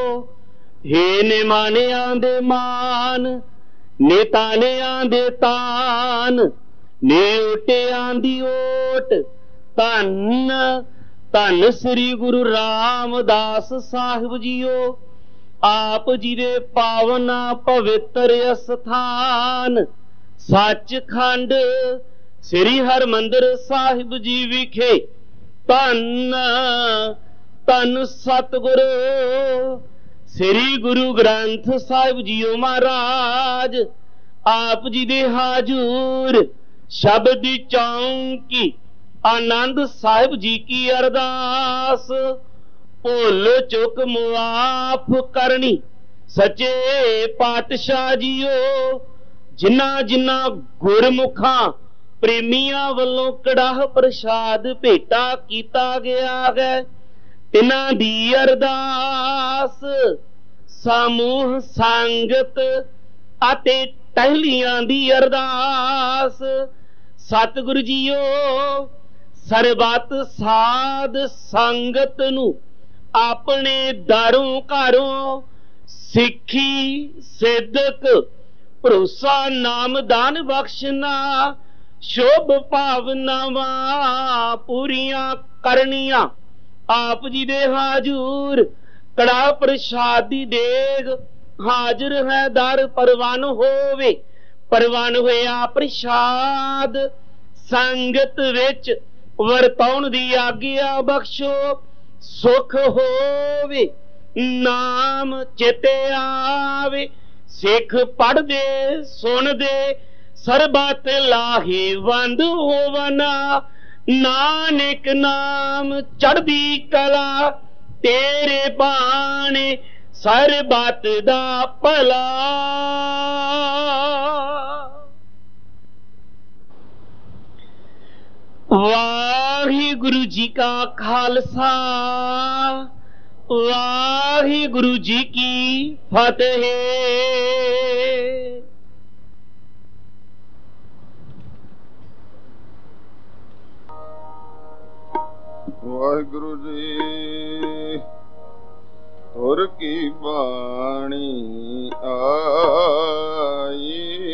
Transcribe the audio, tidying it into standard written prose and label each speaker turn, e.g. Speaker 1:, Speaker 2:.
Speaker 1: हे निमानियां दे मान, ने तानियां दे तान, ने ओटियां दी ओट। धन धन श्री गुरु रामदास साहिब जीओ, आप जी दे पावन पवित्र अस्थान। सचखंड श्री हरमंदिर साहिब जी विखे धन धन सतगुरु श्री गुरु ग्रंथ साहिब जीओ महाराज। आप जी दे हाजूर शब्द चौंकी आनंद साहिब जी की अरदास। भुल चुक मुआफ करनी सचे पातशाह जीओ, जिन्ना जिन्ना गुरमुखा प्रेमिया वल्लों कड़ाह प्रसाद भेटा कीता गया है, तिन्हां दी अरदास। समूह संगत अते टहलियां दी अरदास। सतगुरु जीओ सरबत साध संगत नू अपने दरों घरों सिखी सिदक भरोसा नाम दान बख्शना। शोभ भावनावां पूरियां करनियां आप जी दे हाजूर। कड़ा प्रसाद दी देग हाजिर है दर परवान होवे, परवान होया प्रसाद। संगत विच वरताउण दी आग्या बख्शो, सुख होवे नाम चेते आवे। सिख पढ़ दे सुन दे सरबत लाहेवंद होवना। नानक नाम चढ़दी कला तेरे बाणे सरबत दा भला। वाहिगुरु जी का खालसा, वाहिगुरु जी की फतेह।
Speaker 2: वाहिगुरु जी हुर की बाणी आई,